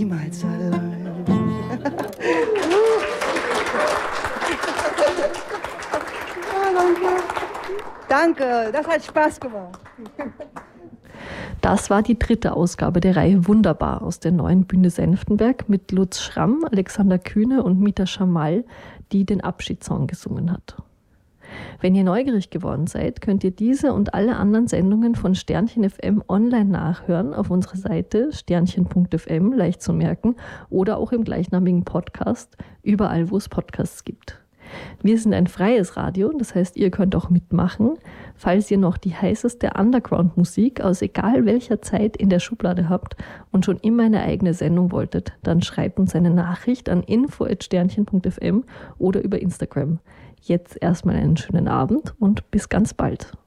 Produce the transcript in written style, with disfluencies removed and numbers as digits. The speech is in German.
Niemals allein. Danke, das hat Spaß gemacht. Das war die 3. Ausgabe der Reihe Wunderbar aus der Neuen Bühne Senftenberg mit Lutz Schramm, Alexander Kühne und Mita Schamal, die den Abschiedssong gesungen hat. Wenn ihr neugierig geworden seid, könnt ihr diese und alle anderen Sendungen von Sternchen FM online nachhören auf unserer Seite sternchen.fm, leicht zu merken, oder auch im gleichnamigen Podcast, überall wo es Podcasts gibt. Wir sind ein freies Radio, das heißt, ihr könnt auch mitmachen. Falls ihr noch die heißeste Underground-Musik aus egal welcher Zeit in der Schublade habt und schon immer eine eigene Sendung wolltet, dann schreibt uns eine Nachricht an info@sternchen.fm oder über Instagram. Jetzt erstmal einen schönen Abend und bis ganz bald.